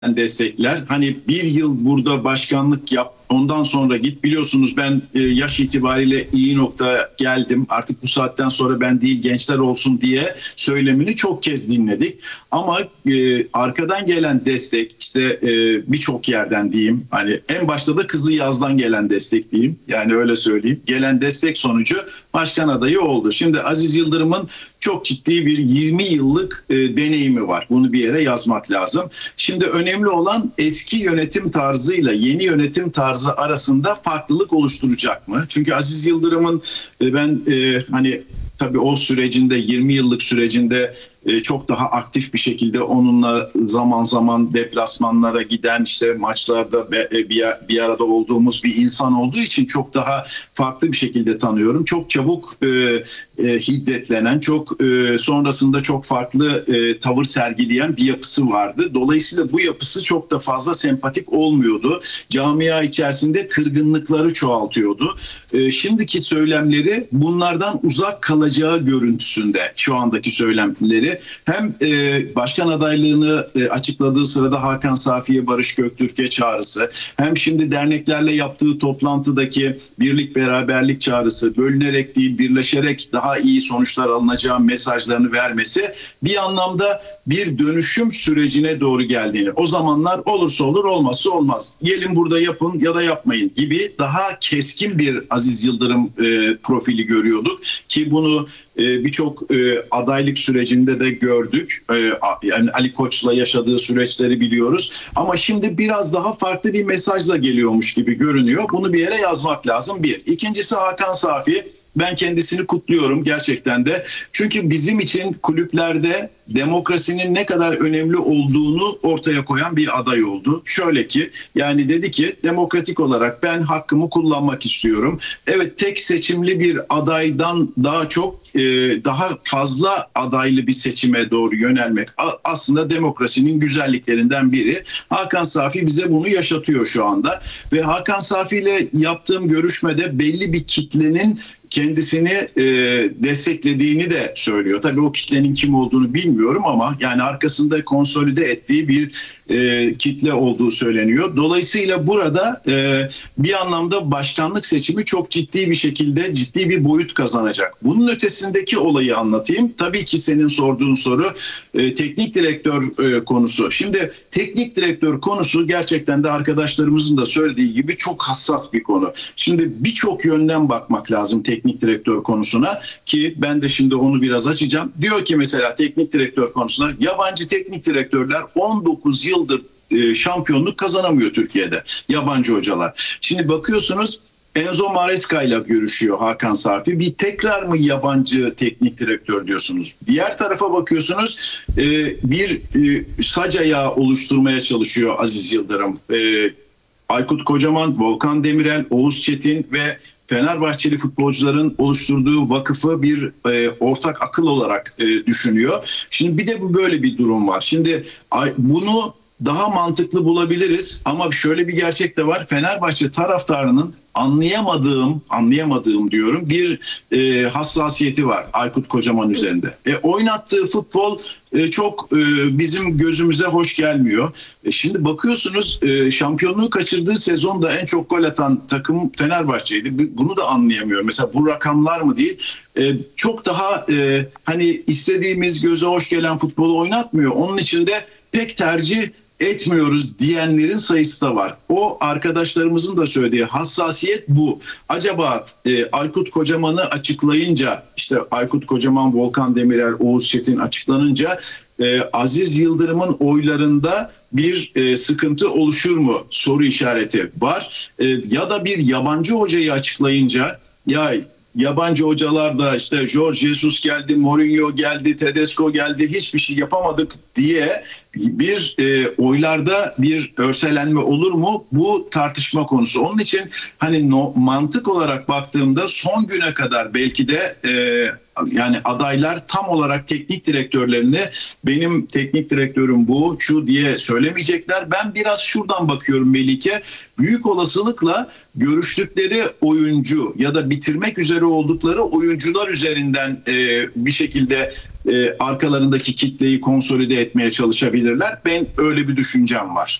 destekler. Hani bir yıl burada başkanlık yap, ondan sonra git. Biliyorsunuz ben yaş itibariyle iyi noktaya geldim. Artık bu saatten sonra ben değil gençler olsun diye söylemini çok kez dinledik. Ama arkadan gelen destek işte birçok yerden diyeyim. Hani en başta da Kızılyaz'dan gelen destek diyeyim. Yani öyle söyleyeyim. Gelen destek sonucu başkan adayı oldu. Şimdi Aziz Yıldırım'ın çok ciddi bir 20 yıllık deneyimi var. Bunu bir yere yazmak lazım. Şimdi önemli olan eski yönetim tarzıyla yeni yönetim tarzı arasında farklılık oluşturacak mı? Çünkü Aziz Yıldırım'ın ben hani tabii o sürecinde 20 yıllık sürecinde çok daha aktif bir şekilde onunla zaman zaman deplasmanlara giden işte maçlarda bir arada olduğumuz bir insan olduğu için çok daha farklı bir şekilde tanıyorum. Çok çabuk hiddetlenen, çok sonrasında çok farklı tavır sergileyen bir yapısı vardı. Dolayısıyla bu yapısı çok da fazla sempatik olmuyordu. Camia içerisinde kırgınlıkları çoğaltıyordu. Şimdiki söylemleri bunlardan uzak kalacağı görüntüsünde şu andaki söylemleri. Hem başkan adaylığını açıkladığı sırada Hakan Safi'ye, Barış Göktürk'e çağrısı, hem şimdi derneklerle yaptığı toplantıdaki birlik beraberlik çağrısı, bölünerek değil birleşerek daha iyi sonuçlar alınacağı mesajlarını vermesi bir anlamda bir dönüşüm sürecine doğru geldiğini, o zamanlar olursa olur olmazsa olmaz, gelin burada yapın ya da yapmayın gibi daha keskin bir Aziz Yıldırım profili görüyorduk ki bunu birçok adaylık sürecinde de gördük. Yani Ali Koç'la yaşadığı süreçleri biliyoruz. Ama şimdi biraz daha farklı bir mesajla geliyormuş gibi görünüyor. Bunu bir yere yazmak lazım. Bir. İkincisi Hakan Safi. Ben kendisini kutluyorum gerçekten de. Çünkü bizim için kulüplerde demokrasinin ne kadar önemli olduğunu ortaya koyan bir aday oldu. Şöyle ki yani dedi ki demokratik olarak ben hakkımı kullanmak istiyorum. Evet, tek seçimli bir adaydan daha çok daha fazla adaylı bir seçime doğru yönelmek aslında demokrasinin güzelliklerinden biri. Hakan Safi bize bunu yaşatıyor şu anda ve Hakan Safi ile yaptığım görüşmede belli bir kitlenin kendisini desteklediğini de söylüyor. Tabii o kitlenin kim olduğunu bilmiyorum ama yani arkasında konsolide ettiği bir kitle olduğu söyleniyor. Dolayısıyla burada bir anlamda başkanlık seçimi çok ciddi bir şekilde ciddi bir boyut kazanacak. Bunun ötesindeki olayı anlatayım. Tabii ki senin sorduğun soru teknik direktör konusu. Şimdi teknik direktör konusu gerçekten de arkadaşlarımızın da söylediği gibi çok hassas bir konu. Şimdi birçok yönden bakmak lazım teknik direktör konusuna ki ben de şimdi onu biraz açacağım. Diyor ki mesela teknik direktör konusuna yabancı teknik direktörler 19 yıldır şampiyonluk kazanamıyor Türkiye'de, yabancı hocalar. Şimdi bakıyorsunuz Enzo Maresca ile görüşüyor Hakan Safi. Bir tekrar mı yabancı teknik direktör diyorsunuz? Diğer tarafa bakıyorsunuz bir sac ayağı oluşturmaya çalışıyor Aziz Yıldırım. Aykut Kocaman, Volkan Demirel, Oğuz Çetin ve Fenerbahçeli futbolcuların oluşturduğu vakıfı bir ortak akıl olarak düşünüyor. Şimdi bir de bu böyle bir durum var. Şimdi bunu daha mantıklı bulabiliriz ama şöyle bir gerçek de var. Fenerbahçe taraftarının anlayamadığım diyorum bir hassasiyeti var Aykut Kocaman üzerinde. Oynattığı futbol çok bizim gözümüze hoş gelmiyor. Şimdi bakıyorsunuz şampiyonluğu kaçırdığı sezonda en çok gol atan takım Fenerbahçe'ydi. Bunu da anlayamıyorum. Mesela bu rakamlar mı değil? Çok daha hani istediğimiz göze hoş gelen futbolu oynatmıyor. Onun için de pek tercih etmiyoruz diyenlerin sayısı da var. O arkadaşlarımızın da söylediği hassasiyet bu. Acaba Aykut Kocaman'ı açıklayınca işte Aykut Kocaman, Volkan Demirel, Oğuz Çetin açıklanınca Aziz Yıldırım'ın oylarında bir sıkıntı oluşur mu? Soru işareti var. Ya da bir yabancı hocayı açıklayınca ya yabancı hocalar da işte Jorge Jesus geldi, Mourinho geldi, Tedesco geldi, hiçbir şey yapamadık diye bir oylarda bir örselenme olur mu? Bu tartışma konusu. Onun için hani mantık olarak baktığımda son güne kadar belki de yani adaylar tam olarak teknik direktörlerini benim teknik direktörüm bu, şu diye söylemeyecekler. Ben biraz şuradan bakıyorum Melike. Büyük olasılıkla görüştükleri oyuncu ya da bitirmek üzere oldukları oyuncular üzerinden bir şekilde arkalarındaki kitleyi konsolide etmeye çalışabilirler. Ben öyle bir düşüncem var.